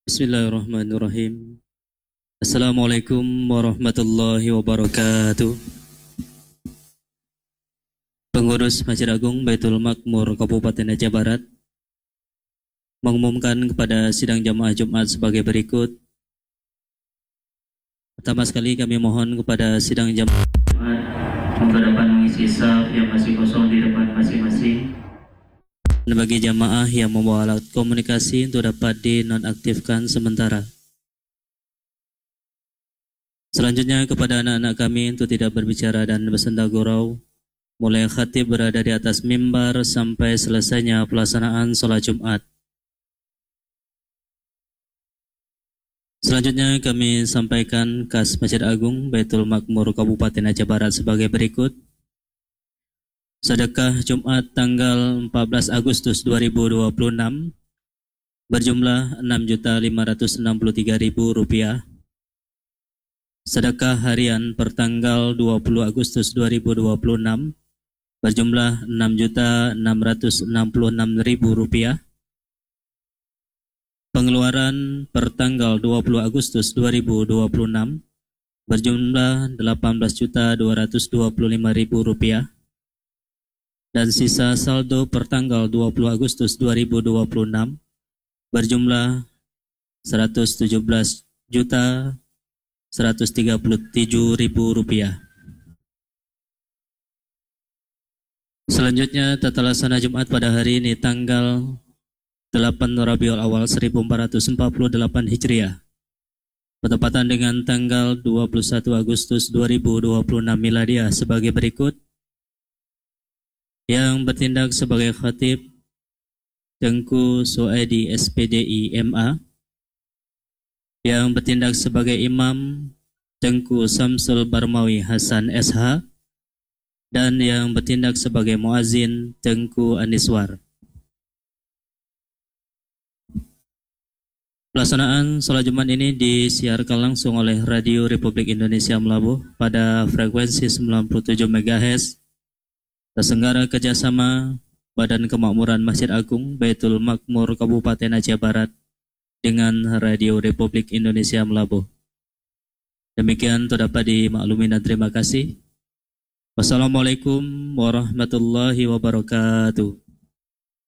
Bismillahirrahmanirrahim. Assalamualaikum warahmatullahi wabarakatuh. Pengurus Masjid Agung Baitul Makmur Kabupaten Aceh Barat mengumumkan kepada sidang jamaah Jumat sebagai berikut. Pertama sekali kami mohon kepada sidang jamaah untuk dapat mengisi saf yang masih kosong di depan masing-masing. Dan bagi jamaah yang membawa alat komunikasi untuk dapat dinonaktifkan sementara. Selanjutnya kepada anak-anak kami untuk tidak berbicara dan bersenda gurau, mulai khatib berada di atas mimbar sampai selesainya pelaksanaan sholat Jumat. Selanjutnya kami sampaikan kas Masjid Agung Baitul Makmur Kabupaten Aceh Barat sebagai berikut. Sedekah Jumat tanggal 14 Agustus 2026 berjumlah Rp6.563.000. Sedekah harian per tanggal 20 Agustus 2026 berjumlah Rp6.666.000. Pengeluaran per tanggal 20 Agustus 2026 berjumlah Rp18.225.000. Dan sisa saldo per tanggal 20 Agustus 2026 berjumlah Rp117.137.000. Selanjutnya tata laksana Jumat pada hari ini tanggal 8 Rabiul Awal 1448 Hijriah bertepatan dengan tanggal 21 Agustus 2026 Miladiah sebagai berikut. Yang bertindak sebagai khatib Tengku Suaidi SPDI MA. Yang bertindak sebagai imam Tengku Samsul Barmawi Hasan SH. Dan yang bertindak sebagai muazin Tengku Aniswar. Pelaksanaan sholat Jumat ini disiarkan langsung oleh Radio Republik Indonesia Melabuh pada frekuensi 97 MHz. Tersenggara kerjasama Badan Kemakmuran Masjid Agung Baitul Makmur Kabupaten Aceh Barat dengan Radio Republik Indonesia Melabuh. Demikian itu dapat dimaklumi dan terima kasih. Wassalamualaikum warahmatullahi wabarakatuh.